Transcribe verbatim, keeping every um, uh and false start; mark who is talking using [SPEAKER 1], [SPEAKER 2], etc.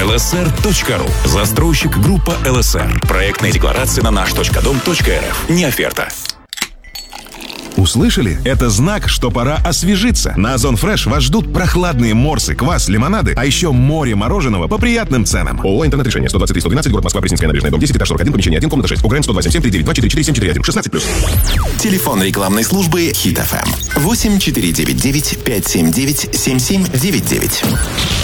[SPEAKER 1] эл эс эр точка ру. Застройщик группа эл эс эр. Проектная декларация на наш точка дом точка эр эф. Не оферта.
[SPEAKER 2] Услышали? Это знак, что пора освежиться. На Озон Фреш вас ждут прохладные морсы, квас, лимонады, а еще море мороженого по приятным ценам. ООО «Интернет-решение». сто двадцать три сто двенадцать, город Москва, Пресненская набережная, дом десять, этаж сорок один, помещение один, комната шесть. УГРН сто два семь семь три девять два четыре четыре семь четыре один. шестнадцать плюс.
[SPEAKER 3] Телефон рекламной службы Хит эф эм. восемь четыре девять девять пять семь девять семь семь девять девять.